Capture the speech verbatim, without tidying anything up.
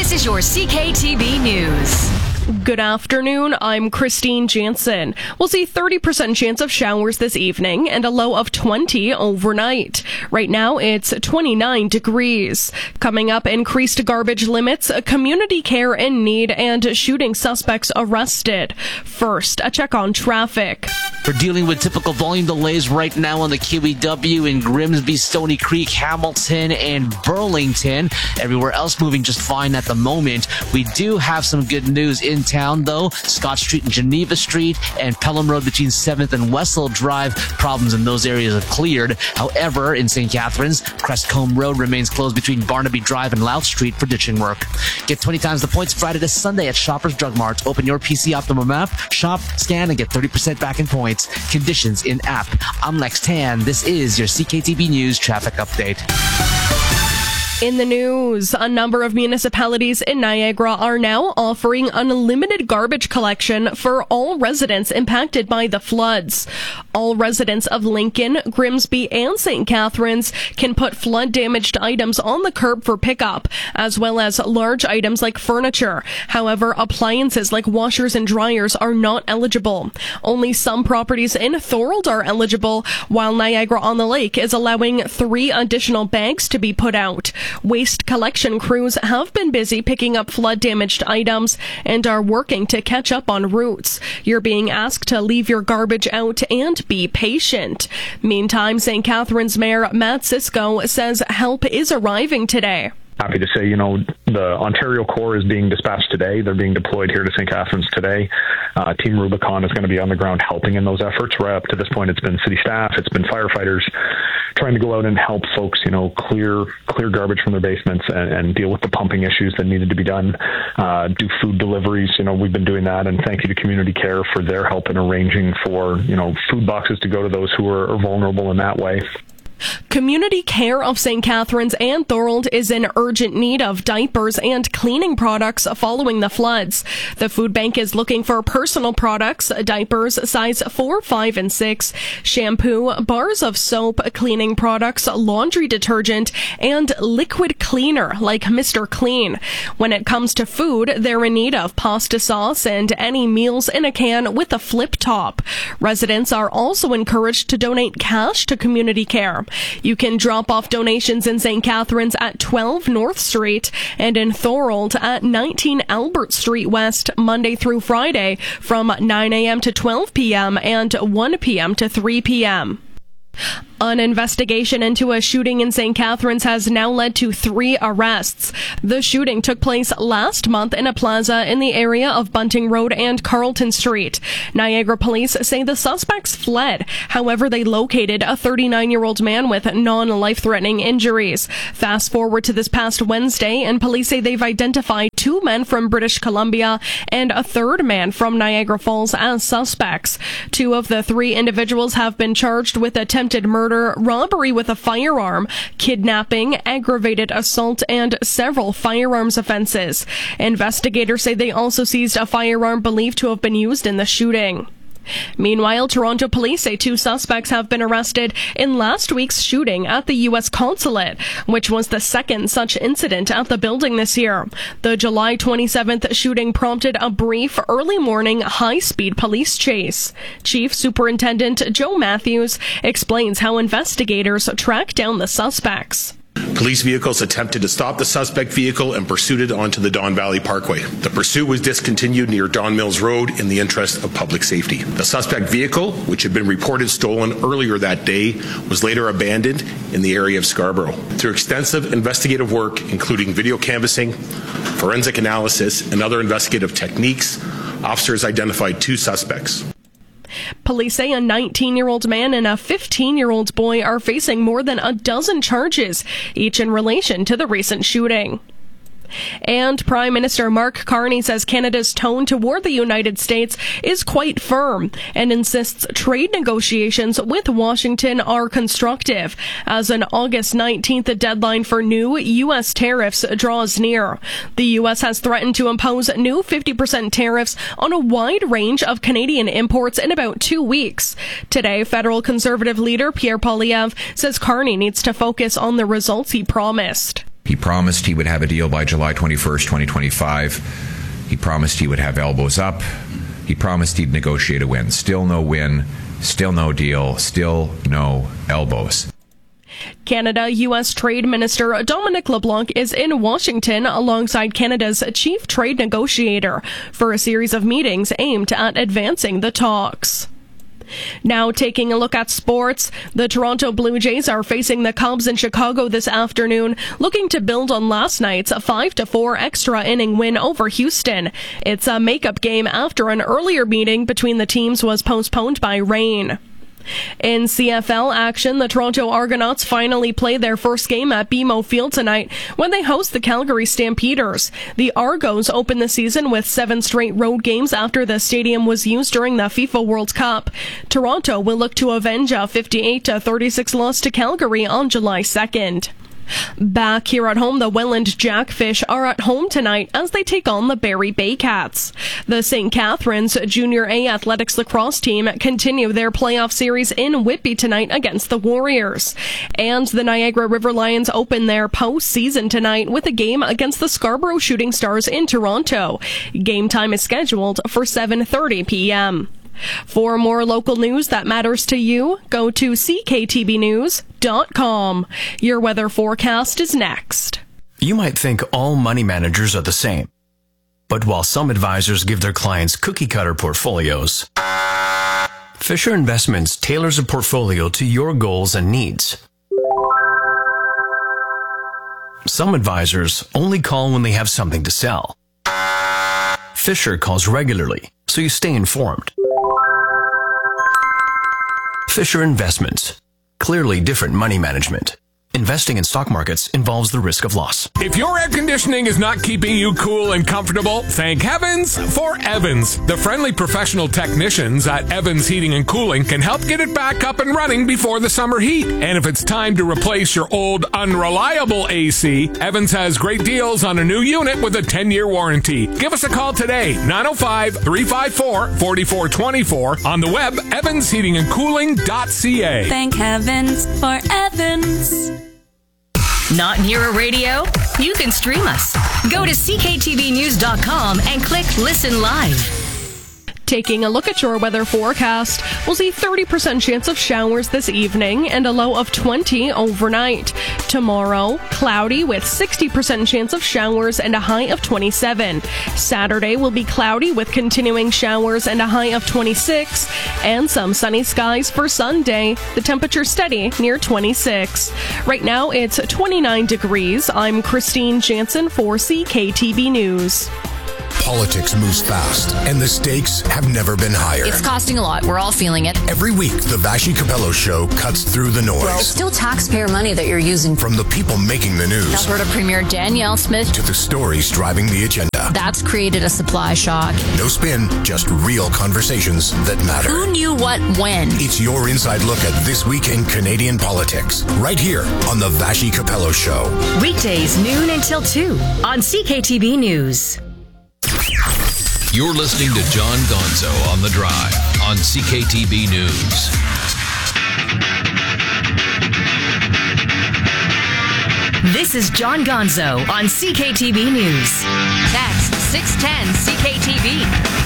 This is your C K T B News. Good afternoon, I'm Christine Jansen. We'll see thirty percent chance of showers this evening and a low of twenty overnight. Right now, it's twenty-nine degrees. Coming up, increased garbage limits, community care in need, and shooting suspects arrested. First, a check on traffic. We're dealing with typical volume delays right now on the Q E W in Grimsby, Stony Creek, Hamilton, and Burlington. Everywhere else moving just fine at the moment. We do have some good news in town, though. Scott Street and Geneva Street and Pelham Road between seventh and Westhill Drive, problems in those areas have cleared. However, in Saint Catharines, Crestcombe Road remains closed between Barnaby Drive and Louth Street for ditching work. Get twenty times the points Friday to Sunday at Shoppers Drug Mart. Open your P C Optimum app, shop, scan, and get thirty percent back in points. Conditions in app. I'm Lex Tan. This is your C K T B News traffic update. In the news, a number of municipalities in Niagara are now offering unlimited garbage collection for all residents impacted by the floods. All residents of Lincoln, Grimsby, and Saint Catharines can put flood-damaged items on the curb for pickup, as well as large items like furniture. However, appliances like washers and dryers are not eligible. Only some properties in Thorold are eligible, while Niagara-on-the-Lake is allowing three additional bags to be put out. Waste collection crews have been busy picking up flood-damaged items and are working to catch up on routes. You're being asked to leave your garbage out and be patient. Meantime, Saint Catharines Mayor Matt Cisco says help is arriving today. Happy to say, you know, the Ontario Corps is being dispatched today. They're being deployed here to Saint Catharines today. Uh, Team Rubicon is going to be on the ground helping in those efforts. Right up to this point, it's been city staff, it's been firefighters trying to go out and help folks, you know, clear clear garbage from their basements and, and deal with the pumping issues that needed to be done. Uh, do food deliveries. You know, we've been doing that, and thank you to Community Care for their help in arranging for, you know, food boxes to go to those who are, are vulnerable in that way. Community Care of Saint Catharines and Thorold is in urgent need of diapers and cleaning products following the floods. The food bank is looking for personal products, diapers size four, five, and six, shampoo, bars of soap, cleaning products, laundry detergent, and liquid cleaner like Mister Clean. When it comes to food, they're in need of pasta sauce and any meals in a can with a flip top. Residents are also encouraged to donate cash to Community Care. You can drop off donations in Saint Catharines at twelve North Street and in Thorold at nineteen Albert Street West Monday through Friday from nine a.m. to twelve p.m. and one p.m. to three p.m. An investigation into a shooting in Saint Catharines has now led to three arrests. The shooting took place last month in a plaza in the area of Bunting Road and Carlton Street. Niagara police say the suspects fled. However, they located a thirty-nine-year-old man with non-life-threatening injuries. Fast forward to this past Wednesday, and police say they've identified two men from British Columbia and a third man from Niagara Falls as suspects. Two of the three individuals have been charged with attempted murder, robbery with a firearm, kidnapping, aggravated assault, and several firearms offenses. Investigators say they also seized a firearm believed to have been used in the shooting. Meanwhile, Toronto police say two suspects have been arrested in last week's shooting at the U S consulate, which was the second such incident at the building this year. The July twenty-seventh shooting prompted a brief early morning high-speed police chase. Chief Superintendent Joe Matthews explains how investigators tracked down the suspects. Police vehicles attempted to stop the suspect vehicle and pursued it onto the Don Valley Parkway. The pursuit was discontinued near Don Mills Road in the interest of public safety. The suspect vehicle, which had been reported stolen earlier that day, was later abandoned in the area of Scarborough. Through extensive investigative work, including video canvassing, forensic analysis, and other investigative techniques, officers identified two suspects. Police say a nineteen-year-old man and a fifteen-year-old boy are facing more than a dozen charges, each in relation to the recent shooting. And Prime Minister Mark Carney says Canada's tone toward the United States is quite firm and insists trade negotiations with Washington are constructive as an August nineteenth deadline for new U S tariffs draws near. The U S has threatened to impose new fifty percent tariffs on a wide range of Canadian imports in about two weeks. Today, federal Conservative leader Pierre Poilievre says Carney needs to focus on the results he promised. He promised he would have a deal by July twenty-first, twenty twenty-five. He promised he would have elbows up. He promised he'd negotiate a win. Still no win. Still no deal. Still no elbows. Canada U S Trade Minister Dominic LeBlanc is in Washington alongside Canada's chief trade negotiator for a series of meetings aimed at advancing the talks. Now taking a look at sports, the Toronto Blue Jays are facing the Cubs in Chicago this afternoon, looking to build on last night's five to four extra inning win over Houston. It's a makeup game after an earlier meeting between the teams was postponed by rain. In C F L action, the Toronto Argonauts finally play their first game at B M O Field tonight when they host the Calgary Stampeders. The Argos open the season with seven straight road games after the stadium was used during the FIFA World Cup. Toronto will look to avenge a fifty-eight to thirty-six loss to Calgary on July second. Back here at home, the Welland Jackfish are at home tonight as they take on the Barrie Baycats. The Saint Catharines Junior A Athletics lacrosse team continue their playoff series in Whitby tonight against the Warriors. And the Niagara River Lions open their postseason tonight with a game against the Scarborough Shooting Stars in Toronto. Game time is scheduled for seven thirty p.m. For more local news that matters to you, go to c k t b news dot com. Your weather forecast is next. You might think all money managers are the same. But while some advisors give their clients cookie-cutter portfolios, Fisher Investments tailors a portfolio to your goals and needs. Some advisors only call when they have something to sell. Fisher calls regularly, so you stay informed. Fisher Investments. Clearly different money management. Investing in stock markets involves the risk of loss. If your air conditioning is not keeping you cool and comfortable, thank heavens for Evans. The friendly professional technicians at Evans Heating and Cooling can help get it back up and running before the summer heat. And if it's time to replace your old unreliable A C, Evans has great deals on a new unit with a ten-year warranty. Give us a call today, nine oh five, three five four, four four two four, on the web, evans heating and cooling dot c a. Thank heavens for Evans. Not near a radio? You can stream us. Go to c k t v news dot com and click Listen Live. Taking a look at your weather forecast, we'll see thirty percent chance of showers this evening and a low of twenty overnight. Tomorrow, cloudy with sixty percent chance of showers and a high of twenty-seven. Saturday will be cloudy with continuing showers and a high of twenty-six. And some sunny skies for Sunday. The temperature steady near twenty-six. Right now, it's twenty-nine degrees. I'm Christine Jansen for C K T V News. Politics moves fast, and the stakes have never been higher. It's costing a lot. We're all feeling it. Every week, the Vashi Capello Show cuts through the noise. Well, it's still taxpayer money that you're using. From the people making the news. Alberta Premier Danielle Smith. To the stories driving the agenda. That's created a supply shock. No spin, just real conversations that matter. Who knew what when? It's your inside look at this week in Canadian politics. Right here on the Vashi Capello Show. Weekdays noon until two on C K T V News. You're listening to John Gonzo on The Drive on C K T B News. This is John Gonzo on C K T B News. Text six ten C K T V.